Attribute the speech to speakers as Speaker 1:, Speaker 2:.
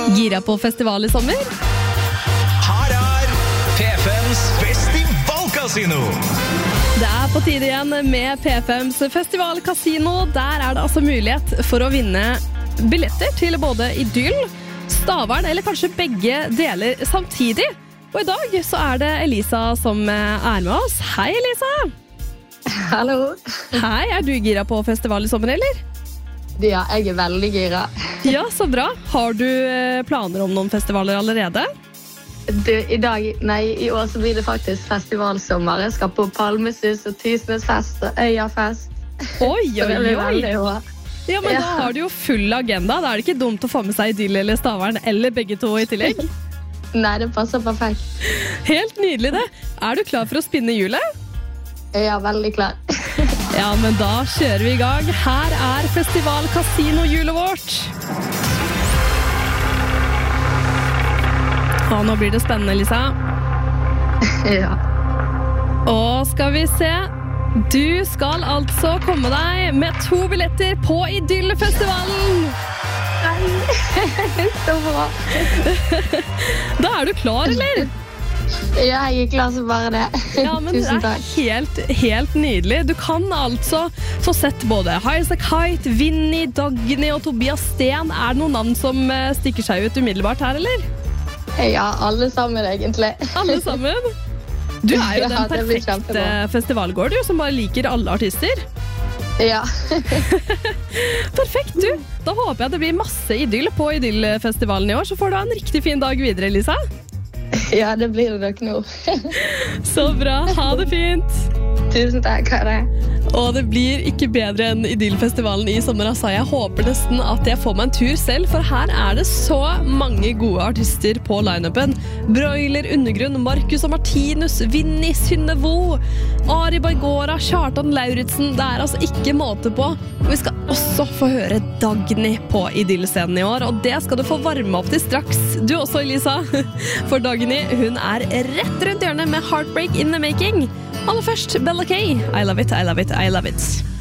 Speaker 1: Gira på festival i sommer?
Speaker 2: Her P5s Festivalkasino.
Speaker 1: Det på tide igjen med P5s Festivalkasino. Der det altså mulighet for å vinne billetter til både Idyll, Stavern eller kanskje begge deler samtidig. Og i dag så det Elisa som med oss. Hei Elisa!
Speaker 3: Hallo.
Speaker 1: Hei, du gira på festival i sommer, eller?
Speaker 3: Ja, jeg veldig gira.
Speaker 1: Ja, så bra. Har du planer om noen festivaler allerede?
Speaker 3: I år så blir det faktisk festivalsommer. Jeg skal på Palmesus og Tysnesfest og Øyafest.
Speaker 1: Oi.
Speaker 3: Så det blir veldig bra.
Speaker 1: Ja, men da har du jo full agenda. Da det ikke dumt å få med seg Idyll eller Stavern eller begge to i tillegg.
Speaker 3: Nei, det passer perfekt.
Speaker 1: Helt nydelig det. Du klar for å spinne hjulet?
Speaker 3: Ja, veldig klar.
Speaker 1: Ja, men da kjører vi i gang. Her festivalkasino-hjulet vårt. Og nå blir det spennende, Lisa.
Speaker 3: Ja. Og
Speaker 1: skal vi se. Du skal altså komme deg med 2 billetter på Idyllfestivalen.
Speaker 3: Nei, så bra.
Speaker 1: Da du klar, eller?
Speaker 3: Ja, jeg klar som bare det.
Speaker 1: Ja, men
Speaker 3: Tusen takk.
Speaker 1: Helt nydelig. Du kan altså få sett både Highas a Kite, Vinny, Dagny og Tobias Sten. Det noen navn som stikker seg ut umiddelbart her, eller?
Speaker 3: Ja, alle sammen egentlig.
Speaker 1: Alle sammen? Du jo den perfekte festivalgård, du, som bare liker alle artister.
Speaker 3: Ja.
Speaker 1: Perfekt, du. Da håper jeg det blir masse Idyll på Idyllfestivalen i år, så får du en riktig fin dag videre, Lisa.
Speaker 3: Ja, det blir det nok nå.
Speaker 1: Så bra, ha det fint.
Speaker 3: Tusen takk, ha det.
Speaker 1: Og det blir ikke bedre enn Idyllfestivalen i sommer, altså. Jeg håper nesten at jeg får meg en tur selv, for her det så mange gode artister på line-upen. Broiler, Undergrunn, Markus og Martinus, Vinny, Synnevo, Ari Bargora, Kjartan Lauritsen. Det altså ikke måte på. Og vi skal også få høre Dagny på Idyll-scenen i år, og det skal du få varme opp til straks. Du også, Elisa. For Dagny, hun rett rundt hjørnet med Heartbreak in the Making. Aller først, Bella K. I love it, I love it, I love it.